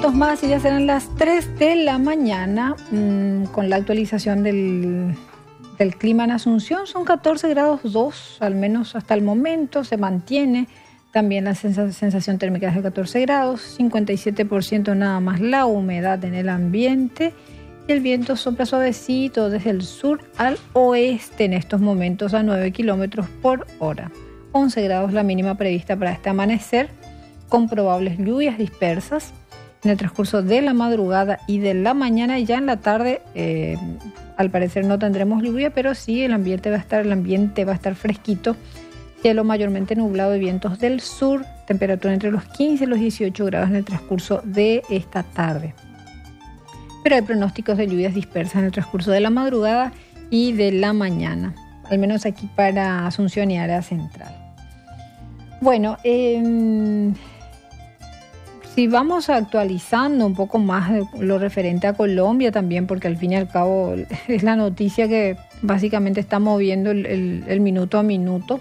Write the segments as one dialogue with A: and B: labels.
A: Más y ya serán las 3 de la mañana con la actualización del clima en Asunción. Son 14 grados 2, al menos hasta el momento, se mantiene. También la sensación térmica es de 14 grados, 57% nada más la humedad en el ambiente. Y el viento sopla suavecito desde el sur al oeste en estos momentos a 9 kilómetros por hora. 11 grados la mínima prevista para este amanecer, con probables lluvias dispersas en el transcurso de la madrugada y de la mañana. Y ya en la tarde, al parecer no tendremos lluvia, pero sí el ambiente va a estar fresquito. Cielo mayormente nublado y vientos del sur, temperatura entre los 15 y los 18 grados en el transcurso de esta tarde. Pero hay pronósticos de lluvias dispersas en el transcurso de la madrugada y de la mañana, al menos aquí para Asunción y área central. Bueno, si vamos actualizando un poco más lo referente a Colombia también, porque al fin y al cabo es la noticia que básicamente está moviendo el minuto a minuto.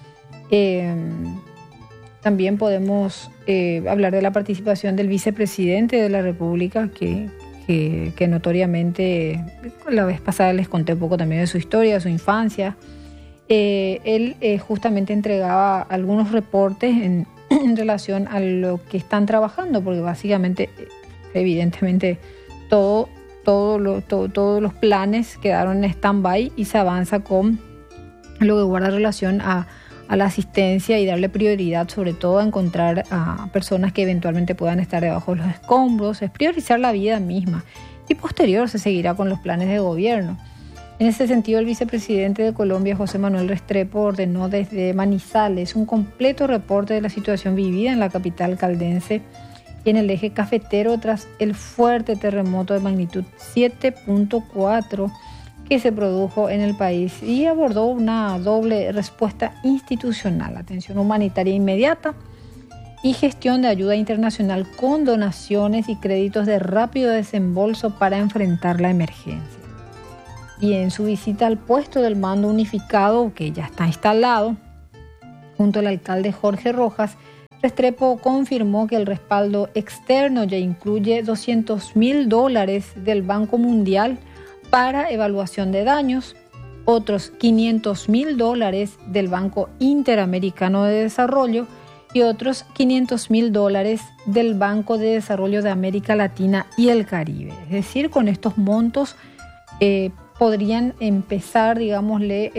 A: También podemos hablar de la participación del vicepresidente de la República, que notoriamente la vez pasada les conté un poco también de su historia, de su infancia. Él justamente entregaba algunos reportes en relación a lo que están trabajando, porque básicamente, evidentemente, todos los planes quedaron en stand-by y se avanza con lo que guarda relación a la asistencia y darle prioridad sobre todo a encontrar a personas que eventualmente puedan estar debajo de los escombros. Es priorizar la vida misma y posterior se seguirá con los planes de gobierno. En ese sentido, el vicepresidente de Colombia, José Manuel Restrepo, ordenó desde Manizales un completo reporte de la situación vivida en la capital caldense y en el eje cafetero tras el fuerte terremoto de magnitud 7.4 que se produjo en el país, y abordó una doble respuesta institucional: atención humanitaria inmediata y gestión de ayuda internacional con donaciones y créditos de rápido desembolso para enfrentar la emergencia. Y en su visita al puesto del mando unificado, que ya está instalado, junto al alcalde Jorge Rojas, Restrepo confirmó que el respaldo externo ya incluye $200.000 del Banco Mundial para evaluación de daños, otros $500.000 del Banco Interamericano de Desarrollo y otros $500.000 del Banco de Desarrollo de América Latina y el Caribe. Es decir, con estos montos podrían empezar, digámosle,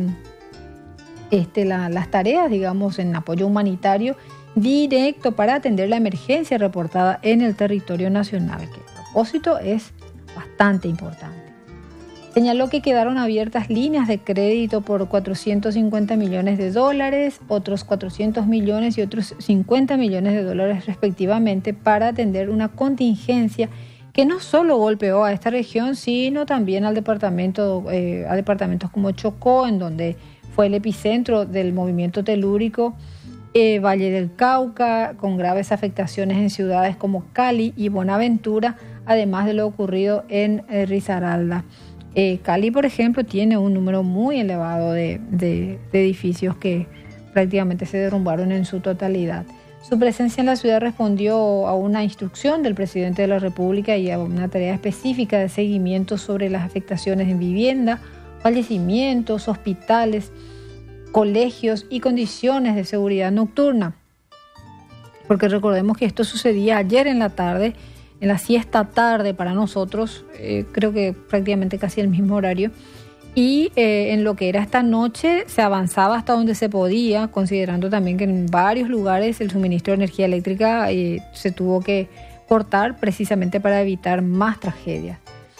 A: las tareas, digamos, en apoyo humanitario directo para atender la emergencia reportada en el territorio nacional, que a propósito es bastante importante. Señaló que quedaron abiertas líneas de crédito por $450 millones, otros 400 millones y otros 50 millones de dólares respectivamente, para atender una contingencia que no solo golpeó a esta región, sino también a departamentos como Chocó, en donde fue el epicentro del movimiento telúrico, Valle del Cauca, con graves afectaciones en ciudades como Cali y Buenaventura, además de lo ocurrido en Risaralda. Cali, por ejemplo, tiene un número muy elevado de edificios que prácticamente se derrumbaron en su totalidad. Su presencia en la ciudad respondió a una instrucción del presidente de la República y a una tarea específica de seguimiento sobre las afectaciones en vivienda, fallecimientos, hospitales, colegios y condiciones de seguridad nocturna. Porque recordemos que esto sucedía ayer en la tarde, en la siesta tarde para nosotros, creo que prácticamente casi el mismo horario, y en lo que era esta noche se avanzaba hasta donde se podía, considerando también que en varios lugares el suministro de energía eléctrica se tuvo que cortar precisamente para evitar más tragedias.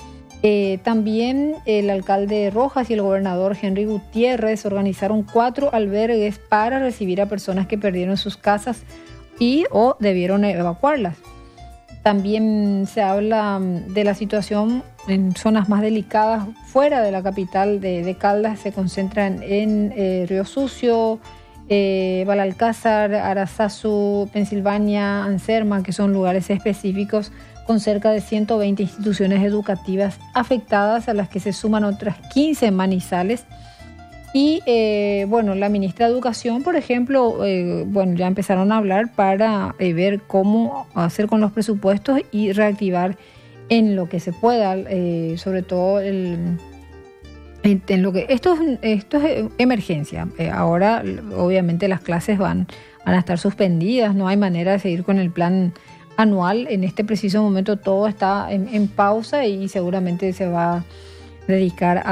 A: También el alcalde Rojas y el gobernador Henry Gutiérrez organizaron 4 albergues para recibir a personas que perdieron sus casas o debieron evacuarlas. También se habla de la situación en zonas más delicadas fuera de la capital de Caldas. Se concentran en Río Sucio, Balalcázar, Arazazu, Pensilvania, Anserma, que son lugares específicos con cerca de 120 instituciones educativas afectadas, a las que se suman otras 15 en Manizales. Y la ministra de Educación, por ejemplo, ya empezaron a hablar para ver cómo hacer con los presupuestos y reactivar en lo que se pueda, sobre todo en lo que esto es emergencia. Ahora, obviamente, las clases van a estar suspendidas, no hay manera de seguir con el plan anual. En este preciso momento todo está en pausa y seguramente se va a dedicar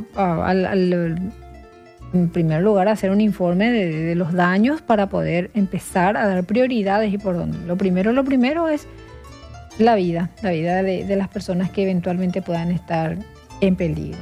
A: en primer lugar a hacer un informe de los daños para poder empezar a dar prioridades y por dónde. Lo primero es la vida de las personas que eventualmente puedan estar en peligro.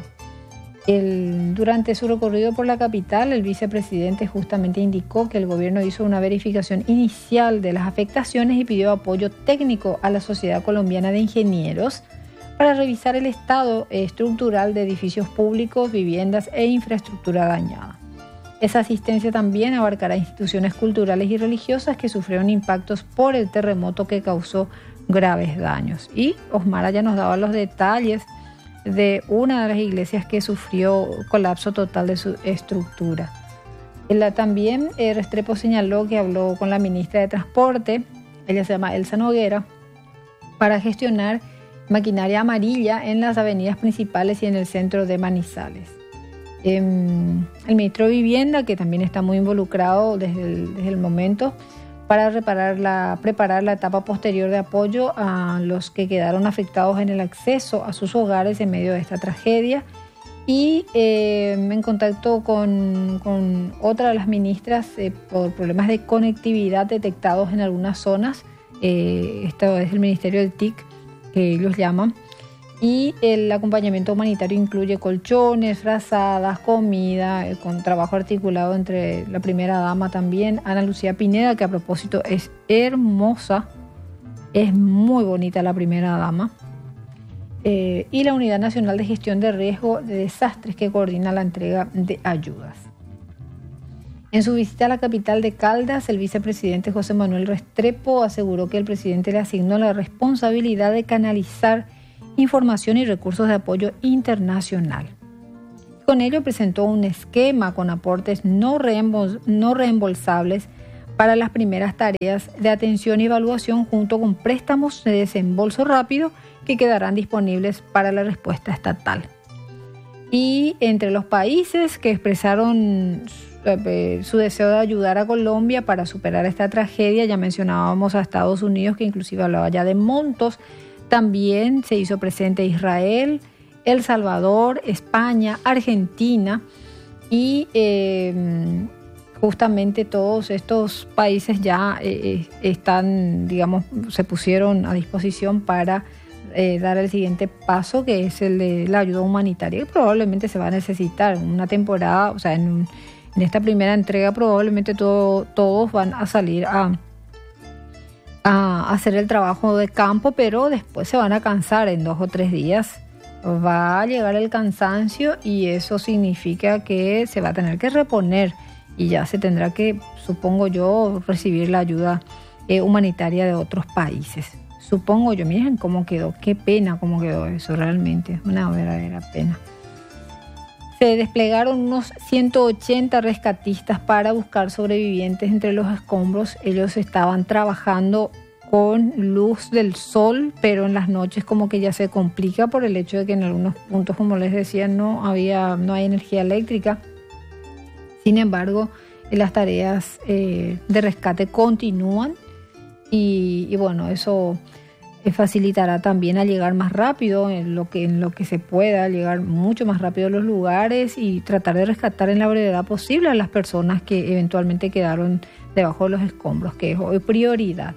A: Durante su recorrido por la capital, el vicepresidente justamente indicó que el gobierno hizo una verificación inicial de las afectaciones y pidió apoyo técnico a la Sociedad Colombiana de Ingenieros para revisar el estado estructural de edificios públicos, viviendas e infraestructura dañada. Esa asistencia también abarcará instituciones culturales y religiosas que sufrieron impactos por el terremoto que causó graves daños. Y Osmara ya nos daba los detalles de una de las iglesias que sufrió colapso total de su estructura. También Restrepo señaló que habló con la ministra de Transporte, ella se llama Elsa Noguera, para gestionar maquinaria amarilla en las avenidas principales y en el centro de Manizales. El ministro de Vivienda, que también está muy involucrado desde el momento, para preparar la etapa posterior de apoyo a los que quedaron afectados en el acceso a sus hogares en medio de esta tragedia. Y en contacto con otra de las ministras por problemas de conectividad detectados en algunas zonas, esto es el Ministerio del TIC, que ellos llaman, y el acompañamiento humanitario incluye colchones, frazadas, comida, con trabajo articulado entre la primera dama también, Ana Lucía Pineda, que a propósito es hermosa, es muy bonita la primera dama, y la Unidad Nacional de Gestión de Riesgo de Desastres, que coordina la entrega de ayudas. En su visita a la capital de Caldas, el vicepresidente José Manuel Restrepo aseguró que el presidente le asignó la responsabilidad de canalizar información y recursos de apoyo internacional. Con ello presentó un esquema con aportes no reembolsables para las primeras tareas de atención y evaluación, junto con préstamos de desembolso rápido que quedarán disponibles para la respuesta estatal. Y entre los países que expresaron su deseo de ayudar a Colombia para superar esta tragedia, ya mencionábamos a Estados Unidos, que inclusive hablaba ya de montos. También se hizo presente Israel, El Salvador, España, Argentina, y justamente todos estos países ya están, se pusieron a disposición para dar el siguiente paso, que es el de la ayuda humanitaria, que probablemente se va a necesitar en una temporada, en esta primera entrega probablemente todos van a salir a hacer el trabajo de campo, pero después se van a cansar en 2 o 3 días. Va a llegar el cansancio y eso significa que se va a tener que reponer y ya se tendrá que, supongo yo, recibir la ayuda humanitaria de otros países. Supongo yo, miren cómo quedó, qué pena cómo quedó eso, realmente, una verdadera pena. Se desplegaron unos 180 rescatistas para buscar sobrevivientes entre los escombros. Ellos estaban trabajando con luz del sol, pero en las noches como que ya se complica por el hecho de que en algunos puntos, como les decía, no hay energía eléctrica. Sin embargo, las tareas de rescate continúan y eso facilitará también a llegar más rápido en lo que se pueda, llegar mucho más rápido a los lugares y tratar de rescatar en la brevedad posible a las personas que eventualmente quedaron debajo de los escombros, que es hoy prioridad.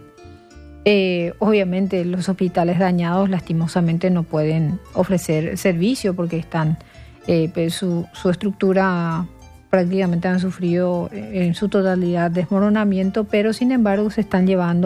A: Obviamente los hospitales dañados lastimosamente no pueden ofrecer servicio porque están su estructura prácticamente han sufrido en su totalidad desmoronamiento, pero sin embargo se están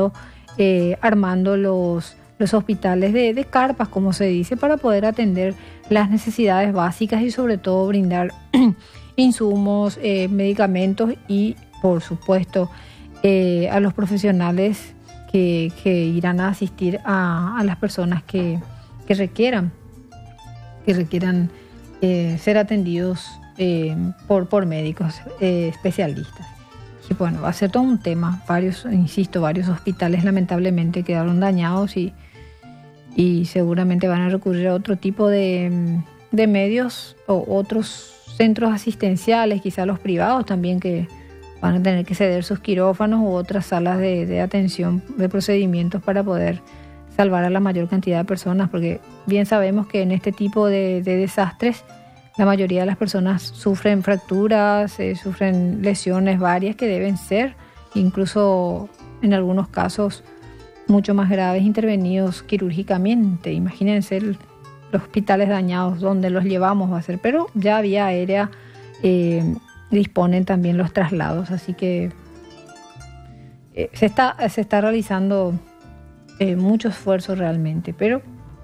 A: armando los hospitales de carpas, como se dice, para poder atender las necesidades básicas y sobre todo brindar insumos, medicamentos y por supuesto a los profesionales que irán a asistir a las personas que requieran ser atendidos por médicos especialistas. Y bueno, va a ser todo un tema. Varios hospitales lamentablemente quedaron dañados y seguramente van a recurrir a otro tipo de medios o otros centros asistenciales, quizá los privados también, que van a tener que ceder sus quirófanos u otras salas de atención de procedimientos para poder salvar a la mayor cantidad de personas, porque bien sabemos que en este tipo de desastres la mayoría de las personas sufren fracturas, sufren lesiones varias que deben ser, incluso en algunos casos mucho más graves, intervenidos quirúrgicamente. Imagínense los hospitales dañados, donde los llevamos va a ser, pero ya vía aérea disponen también los traslados, así que se está realizando mucho esfuerzo realmente, pero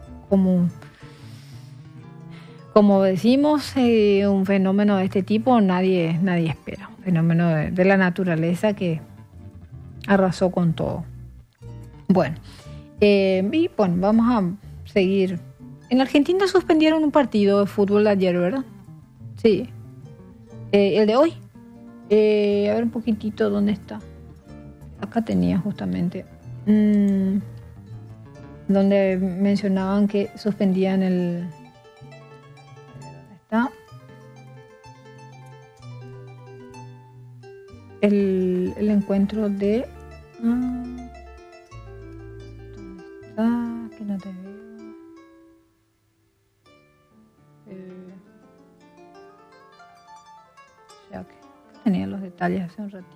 A: como decimos, un fenómeno de este tipo nadie espera, un fenómeno de la naturaleza que arrasó con todo. Bueno, y bueno, vamos a seguir. En Argentina suspendieron un partido de fútbol ayer, ¿verdad? Sí. El de hoy. A ver un poquitito dónde está. Acá tenía justamente. Donde mencionaban que suspendían el... ¿Dónde está? El encuentro de... ¿Dónde está? Que no te veo. Ya que tenía los detalles hace un ratito.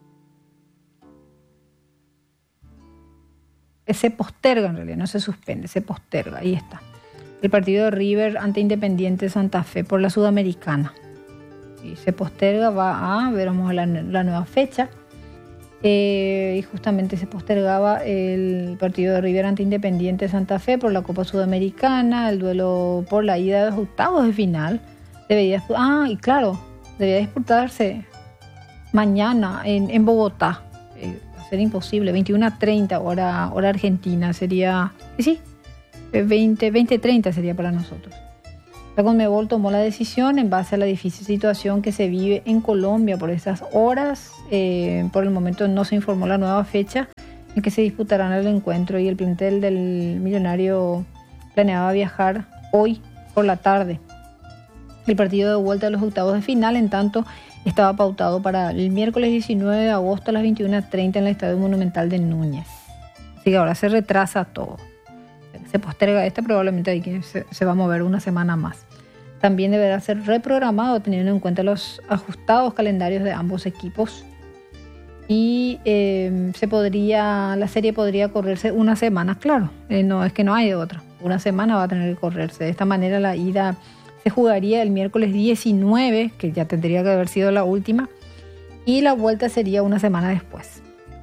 A: Se posterga en realidad, no se suspende, se posterga, ahí está. El partido de River ante Independiente Santa Fe por la Sudamericana. Y se posterga, veremos la nueva fecha. Y justamente se postergaba el partido de River ante Independiente Santa Fe por la Copa Sudamericana, el duelo por la ida de los octavos de final. Debía disputarse mañana en Bogotá. Va a ser imposible, 21:30 hora argentina sería, sí, 20:30 sería para nosotros. La Conmebol tomó la decisión en base a la difícil situación que se vive en Colombia por estas horas. Por el momento no se informó la nueva fecha en que se disputarán el encuentro y el plantel del Millonario planeaba viajar hoy por la tarde. El partido de vuelta a los octavos de final, en tanto, estaba pautado para el miércoles 19 de agosto a las 21:30 en el Estadio Monumental de Núñez. Así que ahora se retrasa todo. Se posterga probablemente hay que se va a mover una semana más. También deberá ser reprogramado teniendo en cuenta los ajustados calendarios de ambos equipos. Y la serie podría correrse una semana, claro. No es que no hay otra. Una semana va a tener que correrse. De esta manera la ida se jugaría el miércoles 19, que ya tendría que haber sido la última, y la vuelta sería una semana después.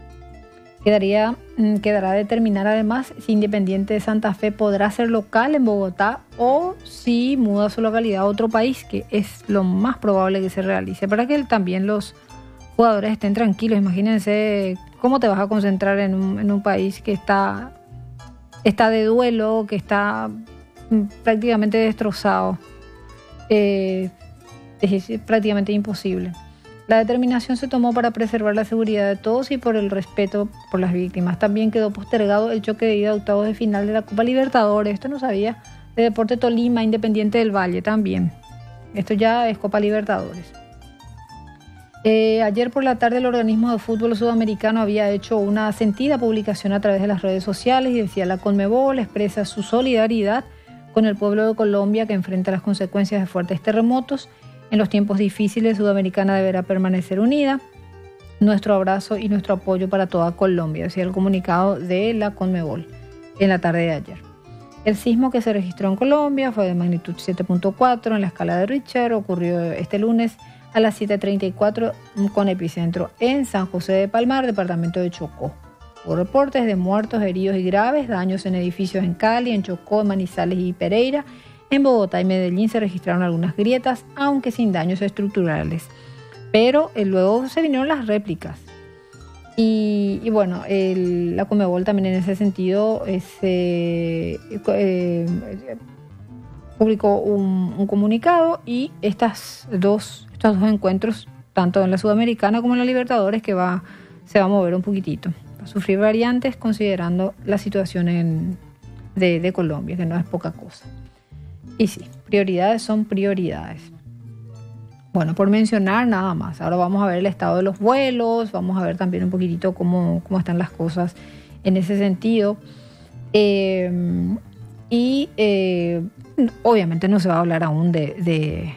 A: Quedará determinar además si Independiente de Santa Fe podrá ser local en Bogotá o si muda su localidad a otro país, que es lo más probable que se realice, para que también los jugadores estén tranquilos. Imagínense cómo te vas a concentrar en un país que está de duelo, que está prácticamente destrozado. Es prácticamente imposible. La determinación se tomó para preservar la seguridad de todos y por el respeto por las víctimas. También quedó postergado el choque de ida a octavos de final de la Copa Libertadores. Esto no sabía. De Deportes Tolima, Independiente del Valle también. Esto ya es Copa Libertadores. Ayer por la tarde el organismo de fútbol sudamericano había hecho una sentida publicación a través de las redes sociales y decía: la Conmebol expresa su solidaridad con el pueblo de Colombia que enfrenta las consecuencias de fuertes terremotos. En los tiempos difíciles, Sudamericana deberá permanecer unida. Nuestro abrazo y nuestro apoyo para toda Colombia, decía el comunicado de la Conmebol en la tarde de ayer. El sismo que se registró en Colombia fue de magnitud 7.4 en la escala de Richter. Ocurrió este lunes a las 7:34 con epicentro en San José de Palmar, departamento de Chocó. Hubo reportes de muertos, heridos y graves, daños en edificios en Cali, en Chocó, en Manizales y Pereira. En Bogotá y Medellín se registraron algunas grietas, aunque sin daños estructurales. Pero luego se vinieron las réplicas. Y bueno, la Conmebol también en ese sentido publicó un comunicado y estos dos encuentros, tanto en la Sudamericana como en la Libertadores, se va a mover un poquitito. Va a sufrir variantes considerando la situación de Colombia, que no es poca cosa. Y sí, prioridades son prioridades. Bueno, por mencionar nada más. Ahora vamos a ver el estado de los vuelos, vamos a ver también un poquitito cómo están las cosas en ese sentido. Obviamente no se va a hablar aún del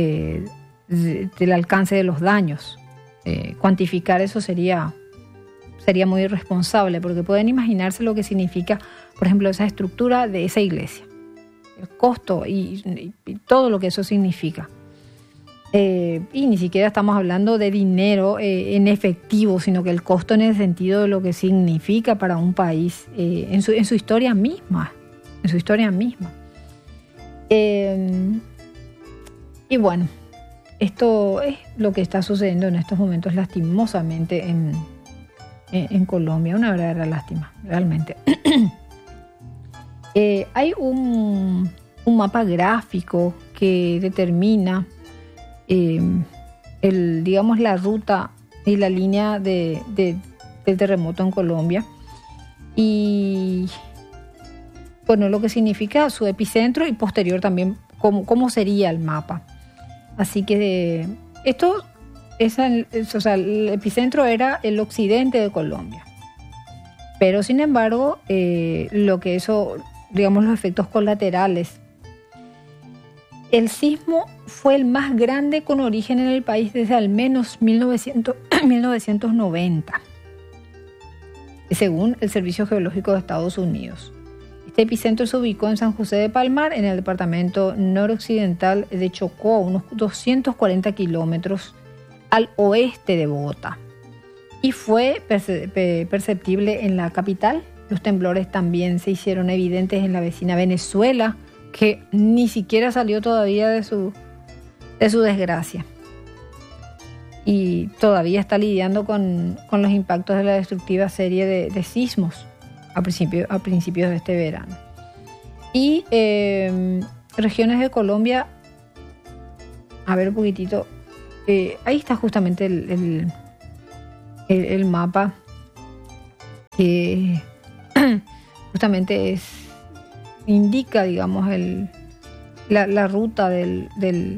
A: alcance de los daños. Cuantificar eso sería muy irresponsable, porque pueden imaginarse lo que significa, por ejemplo, esa estructura de esa iglesia, el costo y todo lo que eso significa. Y ni siquiera estamos hablando de dinero en efectivo, sino que el costo en el sentido de lo que significa para un país en su historia misma. Y bueno, esto es lo que está sucediendo en estos momentos lastimosamente en Colombia. Una verdadera lástima, realmente. Hay un mapa gráfico que determina la ruta y la línea del terremoto en Colombia y bueno, lo que significa su epicentro y posterior también cómo sería el mapa. Así que el epicentro era el occidente de Colombia, pero sin embargo los efectos colaterales. El sismo fue el más grande con origen en el país desde al menos 1990, según el Servicio Geológico de Estados Unidos. Este epicentro se ubicó en San José de Palmar, en el departamento noroccidental de Chocó, a unos 240 kilómetros al oeste de Bogotá. Y fue perceptible en la capital. Los temblores también se hicieron evidentes en la vecina Venezuela, que ni siquiera salió todavía de su desgracia y todavía está lidiando con los impactos de la destructiva serie de sismos a principios de este verano. Y regiones de Colombia, a ver un poquitito, ahí está justamente el mapa que justamente indica, digamos, la ruta del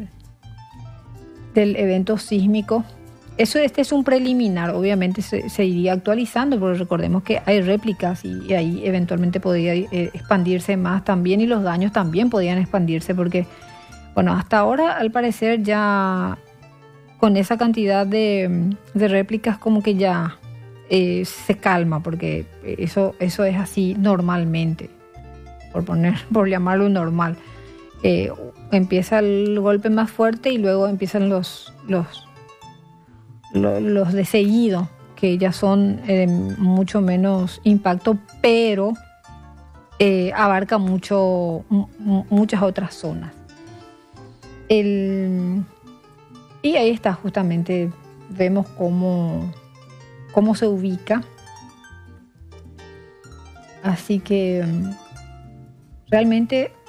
A: evento sísmico. Este es un preliminar, obviamente se iría actualizando, porque recordemos que hay réplicas y ahí eventualmente podría expandirse más también, y los daños también podían expandirse, porque, bueno, hasta ahora al parecer ya con esa cantidad de réplicas como que ya se calma, porque eso es así normalmente. Por llamarlo normal, empieza el golpe más fuerte y luego empiezan los de seguido, que ya son mucho menos impacto, pero abarca muchas otras zonas. Y ahí está, justamente vemos cómo se ubica. Así que realmente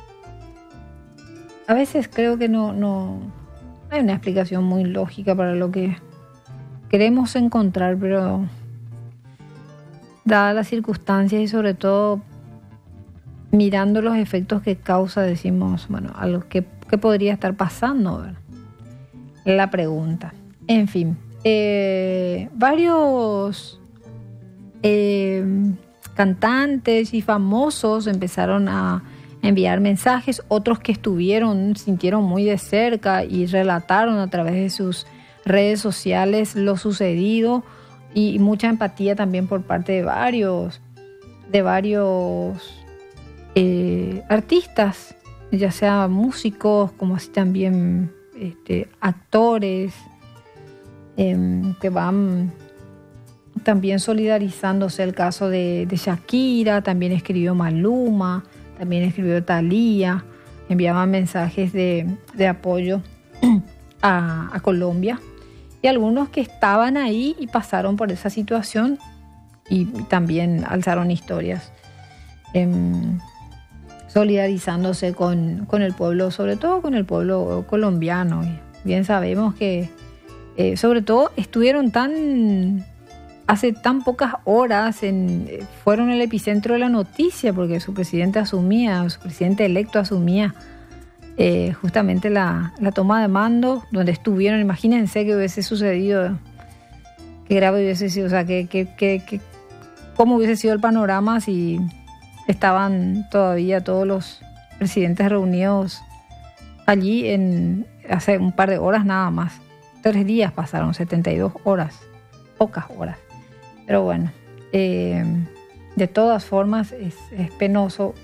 A: a veces creo que no hay una explicación muy lógica para lo que queremos encontrar, pero dadas las circunstancias y sobre todo mirando los efectos que causa, decimos, bueno, a lo que podría estar pasando, ¿verdad? La pregunta. En fin, varios cantantes y famosos empezaron a enviar mensajes, otros que sintieron muy de cerca y relataron a través de sus redes sociales lo sucedido, y mucha empatía también por parte de varios artistas, ya sea músicos como así también actores, que van también solidarizándose. El caso de Shakira, también escribió Maluma, también escribió Thalía, enviaban mensajes de apoyo a Colombia, y algunos que estaban ahí y pasaron por esa situación y también alzaron historias solidarizándose con el pueblo, sobre todo con el pueblo colombiano. Y bien sabemos que sobre todo estuvieron hace tan pocas horas, fueron el epicentro de la noticia, porque su presidente electo asumía justamente la toma de mando, donde estuvieron. Imagínense que hubiese sucedido, qué grave hubiese sido, o sea, cómo hubiese sido el panorama si estaban todavía todos los presidentes reunidos allí hace un par de horas nada más. 3 días pasaron, 72 horas, pocas horas. Pero bueno, de todas formas es penoso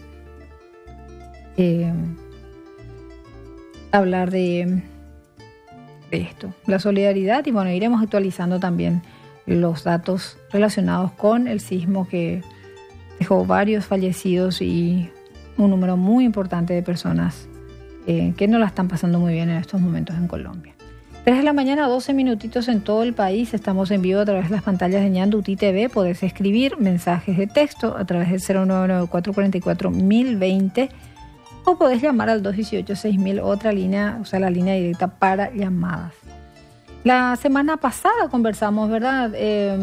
A: hablar de esto, la solidaridad, y bueno, iremos actualizando también los datos relacionados con el sismo que dejó varios fallecidos y un número muy importante de personas que no la están pasando muy bien en estos momentos en Colombia. 3 de la mañana, 12 minutitos en todo el país. Estamos en vivo a través de las pantallas de Ñandutí TV. Podés escribir mensajes de texto a través del 0994441020 o podés llamar al 218-6000, otra línea, o sea, la línea directa para llamadas. La semana pasada conversamos, ¿verdad?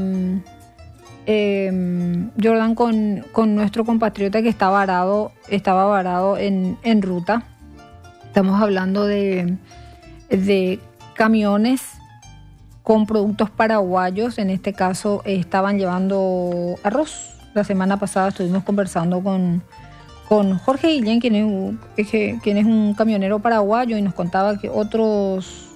A: Jordan, con nuestro compatriota que estaba varado en ruta. Estamos hablando de camiones con productos paraguayos. En este caso estaban llevando arroz. La semana pasada estuvimos conversando con Jorge Guillén, quien es un camionero paraguayo, y nos contaba que otros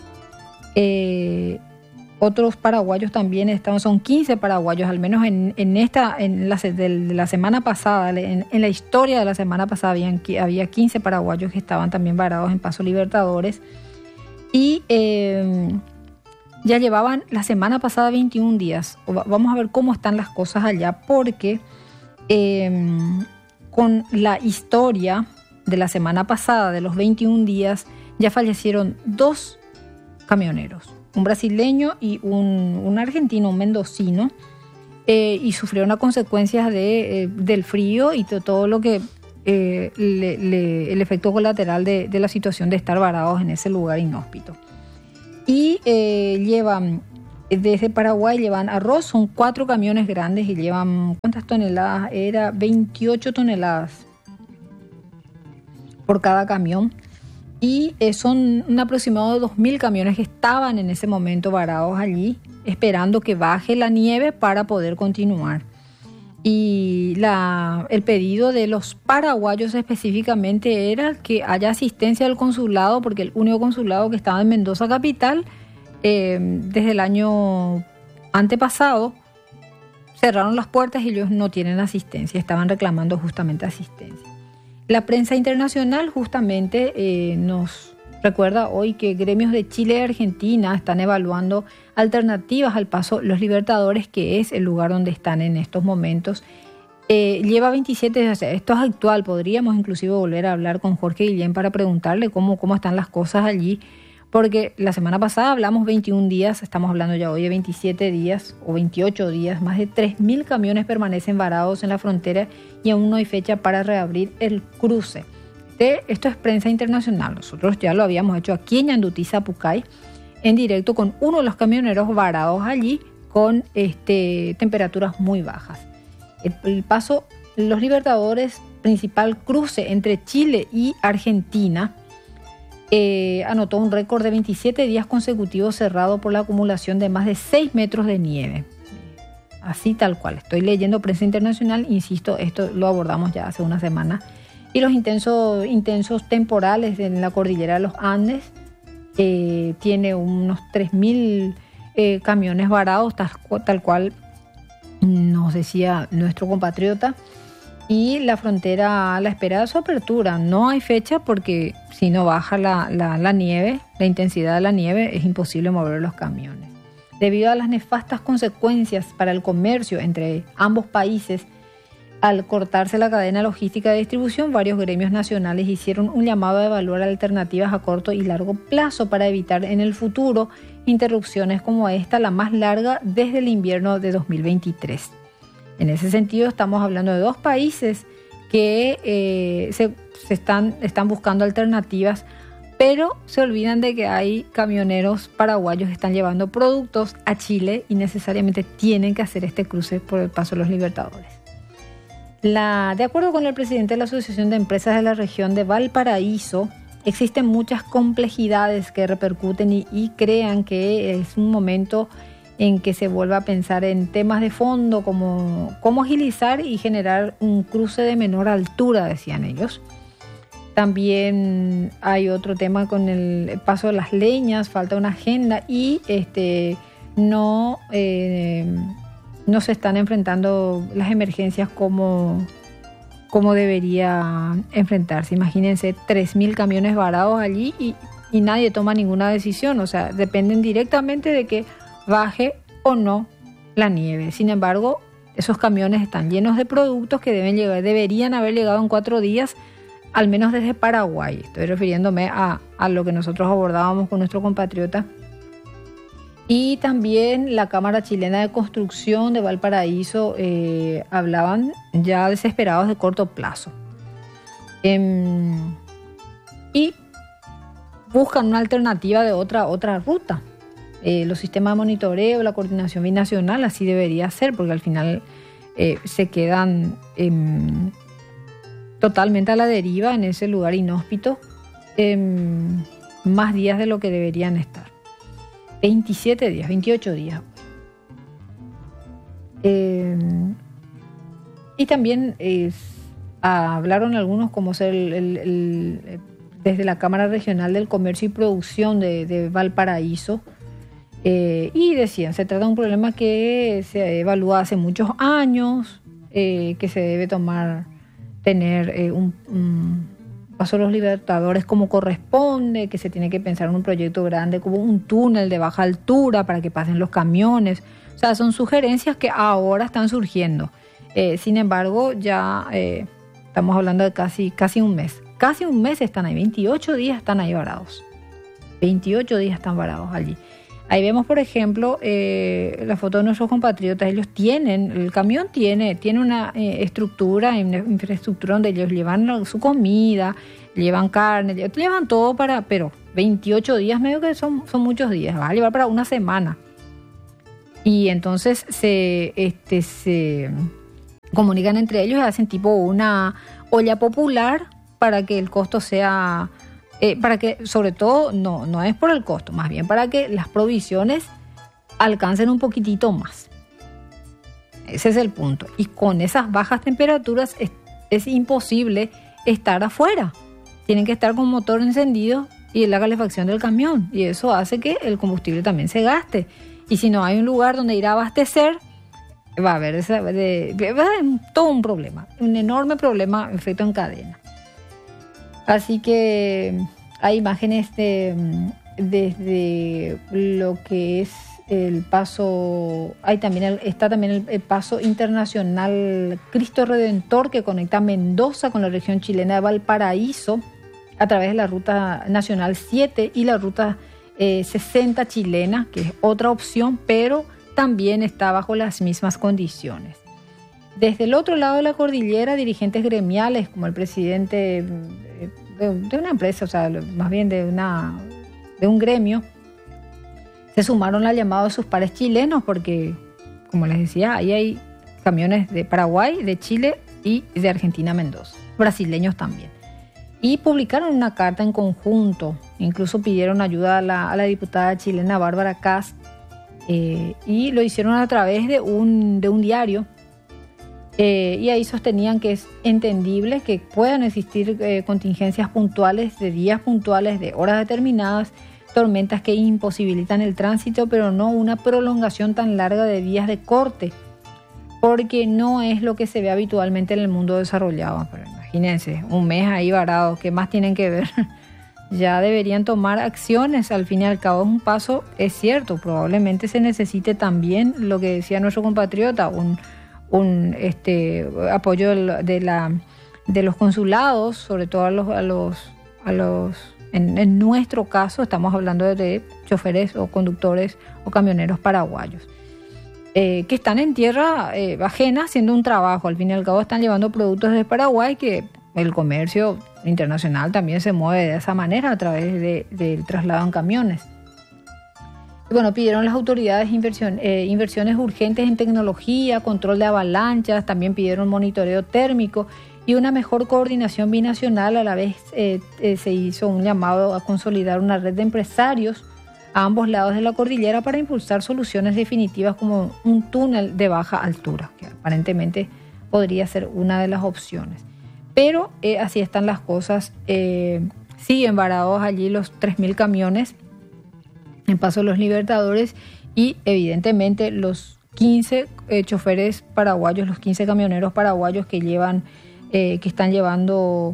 A: paraguayos también son 15 paraguayos, al menos en la semana pasada, en la historia de la semana pasada había 15 paraguayos que estaban también varados en Paso Libertadores. Y ya llevaban la semana pasada 21 días. Vamos a ver cómo están las cosas allá, porque con la historia de la semana pasada, de los 21 días, ya fallecieron 2 camioneros, un brasileño y un argentino, un mendocino, y sufrieron las consecuencias del frío y todo lo que el efecto colateral de la situación de estar varados en ese lugar inhóspito. Y llevan, desde Paraguay llevan arroz, son 4 camiones grandes y llevan, ¿cuántas toneladas? Era 28 toneladas por cada camión. Y son un aproximado de 2.000 camiones que estaban en ese momento varados allí, esperando que baje la nieve para poder continuar. Y el pedido de los paraguayos específicamente era que haya asistencia del consulado, porque el único consulado que estaba en Mendoza capital, desde el año antepasado, cerraron las puertas y ellos no tienen asistencia, estaban reclamando justamente asistencia. La prensa internacional justamente nos recuerda hoy que gremios de Chile y Argentina están evaluando alternativas al Paso Los Libertadores, que es el lugar donde están en estos momentos. Lleva 27 días, esto es actual, podríamos inclusive volver a hablar con Jorge Guillén para preguntarle cómo están las cosas allí, porque la semana pasada hablamos 21 días, estamos hablando ya hoy de 27 días o 28 días, más de 3.000 camiones permanecen varados en la frontera y aún no hay fecha para reabrir el cruce. Esto es prensa internacional, nosotros ya lo habíamos hecho aquí en Ñandutí, Sapucay, en directo con uno de los camioneros varados allí con temperaturas muy bajas. El Paso Los Libertadores, principal cruce entre Chile y Argentina, anotó un récord de 27 días consecutivos cerrado por la acumulación de más de 6 metros de nieve. Así tal cual, estoy leyendo prensa internacional, insisto, esto lo abordamos ya hace una semana. Y los intensos temporales en la cordillera de los Andes, tiene unos 3.000 camiones varados, tal cual nos decía nuestro compatriota. Y la frontera a la espera de su apertura. No hay fecha porque si no baja la nieve, la intensidad de la nieve, es imposible mover los camiones. Debido a las nefastas consecuencias para el comercio entre ambos países, al cortarse la cadena logística de distribución, varios gremios nacionales hicieron un llamado a evaluar alternativas a corto y largo plazo para evitar en el futuro interrupciones como esta, la más larga desde el invierno de 2023. En ese sentido, estamos hablando de 2 países que están buscando alternativas, pero se olvidan de que hay camioneros paraguayos que están llevando productos a Chile y necesariamente tienen que hacer este cruce por el Paso de los Libertadores. De acuerdo con el presidente de la Asociación de Empresas de la región de Valparaíso, existen muchas complejidades que repercuten y crean que es un momento en que se vuelva a pensar en temas de fondo como cómo agilizar y generar un cruce de menor altura, decían ellos. También hay otro tema con el paso de las leñas, falta una agenda y no se están enfrentando las emergencias como debería enfrentarse. Imagínense 3.000 camiones varados allí y nadie toma ninguna decisión, o sea, dependen directamente de que baje o no la nieve. Sin embargo, esos camiones están llenos de productos que deberían haber llegado en 4 días, al menos desde Paraguay. Estoy refiriéndome a lo que nosotros abordábamos con nuestro compatriota. Y también la Cámara Chilena de Construcción de Valparaíso hablaban ya desesperados de corto plazo. Y buscan una alternativa de otra ruta. Los sistemas de monitoreo, la coordinación binacional, así debería ser, porque al final se quedan totalmente a la deriva en ese lugar inhóspito, más días de lo que deberían estar. 27 días, 28 días. Y también hablaron algunos, como ser desde la Cámara Regional del Comercio y Producción de Valparaíso, y decían, se trata de un problema que se evalúa hace muchos años, que se debe tener un Paso de los Libertadores como corresponde, que se tiene que pensar en un proyecto grande como un túnel de baja altura para que pasen los camiones. O sea, son sugerencias que ahora están surgiendo. Sin embargo, ya estamos hablando de casi un mes. Casi un mes están ahí, 28 días están ahí varados. 28 días están varados allí. Ahí vemos, por ejemplo, la foto de nuestros compatriotas. El camión tiene una estructura, una infraestructura donde ellos llevan su comida, llevan carne, llevan todo pero 28 días medio que son muchos días, va a llevar para una semana. Y entonces se comunican entre ellos y hacen tipo una olla popular para que el costo sea... para que, sobre todo, no es por el costo, más bien para que las provisiones alcancen un poquitito más. Ese es el punto. Y con esas bajas temperaturas es imposible estar afuera. Tienen que estar con motor encendido y la calefacción del camión. Y eso hace que el combustible también se gaste. Y si no hay un lugar donde ir a abastecer, va a haber todo un problema. Un enorme problema, efecto en cadena. Así que hay imágenes desde lo que es el paso. Está también el paso internacional Cristo Redentor, que conecta Mendoza con la región chilena de Valparaíso a través de la ruta nacional 7 y la ruta 60 chilena, que es otra opción, pero también está bajo las mismas condiciones. Desde el otro lado de la cordillera, dirigentes gremiales como el presidente de una empresa, o sea, más bien de un gremio, se sumaron al llamado de sus pares chilenos porque, como les decía, ahí hay camiones de Paraguay, de Chile y de Argentina, Mendoza, brasileños también. Y publicaron una carta en conjunto, incluso pidieron ayuda a la diputada chilena Bárbara Kast, y lo hicieron a través de un diario. Y ahí sostenían que es entendible que puedan existir contingencias puntuales, de días puntuales, de horas determinadas, tormentas que imposibilitan el tránsito, pero no una prolongación tan larga de días de corte, porque no es lo que se ve habitualmente en el mundo desarrollado. Pero imagínense, un mes ahí varado, ¿qué más tienen que ver? Ya deberían tomar acciones. Al fin y al cabo es un paso, es cierto, probablemente se necesite también lo que decía nuestro compatriota, un apoyo de los consulados, sobre todo en nuestro caso estamos hablando de choferes o conductores o camioneros paraguayos. que están en tierra ajena haciendo un trabajo. Al fin y al cabo están llevando productos de Paraguay, que el comercio internacional también se mueve de esa manera a través del traslado en camiones. Y bueno, pidieron las autoridades inversiones urgentes en tecnología, control de avalanchas, también pidieron monitoreo térmico y una mejor coordinación binacional. A la vez se hizo un llamado a consolidar una red de empresarios a ambos lados de la cordillera para impulsar soluciones definitivas como un túnel de baja altura, que aparentemente podría ser una de las opciones. Pero así están las cosas. Siguen varados allí los 3.000 camiones en Paso de los Libertadores y evidentemente los 15 choferes paraguayos, los 15 camioneros paraguayos que están llevando,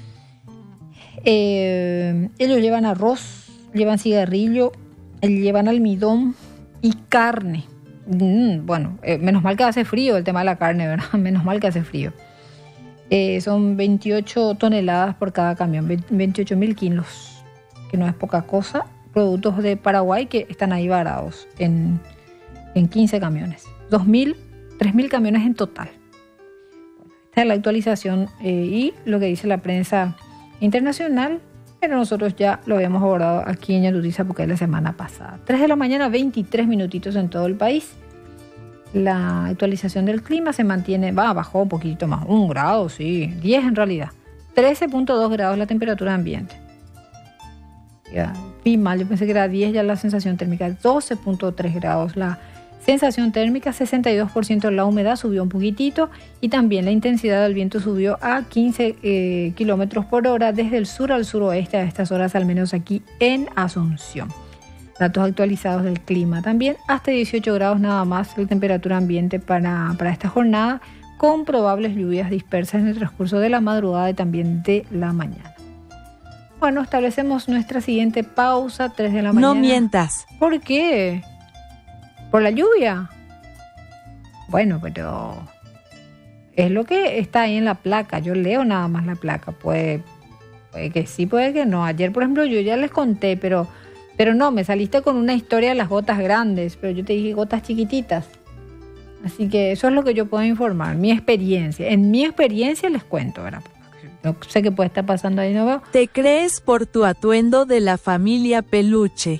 A: ellos llevan arroz, llevan cigarrillo, llevan almidón y carne. Bueno, menos mal que hace frío el tema de la carne, ¿verdad? Menos mal que hace frío. Son 28 toneladas por cada camión, 28.000 kilos, que no es poca cosa. Productos de Paraguay que están ahí varados en 15 camiones. 3.000 camiones en total. Esta es la actualización y lo que dice la prensa internacional, pero nosotros ya lo habíamos abordado aquí en Ñandutiza porque es la semana pasada. 3 de la mañana, 23 minutitos en todo el país. La actualización del clima se mantiene, bajó un poquito más, 1 grado, sí, 10 en realidad. 13.2 grados la temperatura ambiente. Ya, vi mal, yo pensé que era 10 ya la sensación térmica, 12.3 grados la sensación térmica, 62% la humedad subió un poquitito y también la intensidad del viento subió a 15 kilómetros por hora desde el sur al suroeste a estas horas, al menos aquí en Asunción. Datos actualizados del clima también, hasta 18 grados nada más la temperatura ambiente para esta jornada, con probables lluvias dispersas en el transcurso de la madrugada y también de la mañana. Bueno, establecemos nuestra siguiente pausa, 3 de la mañana.
B: No mientas.
A: ¿Por qué? ¿Por la lluvia? Bueno, pero es lo que está ahí en la placa. Yo leo nada más la placa. Puede que sí, puede que no. Ayer, por ejemplo, yo ya les conté, pero no, me saliste con una historia de las gotas grandes, pero yo te dije gotas chiquititas. Así que eso es lo que yo puedo informar, mi experiencia. En mi experiencia les cuento, ¿verdad? No sé qué puede estar pasando ahí, no veo.
B: Te crees por tu atuendo de la familia Peluche.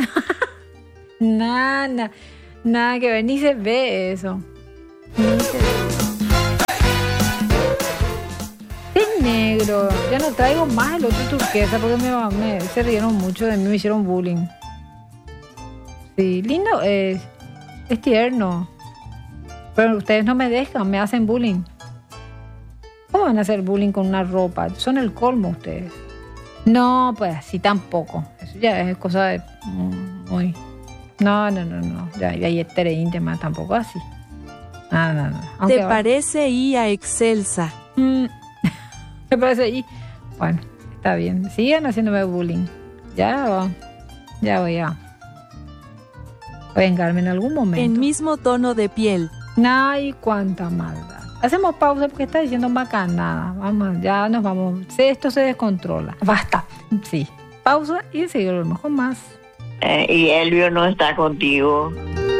A: Nada que ver, ni se ve eso. Es negro. Ya no traigo más el otro turquesa porque se rieron mucho de mí, me hicieron bullying. Sí, lindo es tierno. Pero ustedes no me dejan, me hacen bullying. ¿Cómo van a hacer bullying con una ropa? Son el colmo ustedes. No, pues así tampoco. Eso ya es cosa de muy... No. Ya hay íntima, tampoco así. No.
B: ¿Te parece IA Excelsa?
A: Me parece ahí. Bueno, está bien. Sigan haciéndome bullying. Ya voy a vengarme en algún momento.
B: En mismo tono de piel.
A: Ay, cuánta maldad. Hacemos pausa porque está diciendo macanada. Vamos, ya nos vamos. Esto se descontrola. Basta. Sí. Pausa y seguimos con más.
C: Y Elvio no está contigo.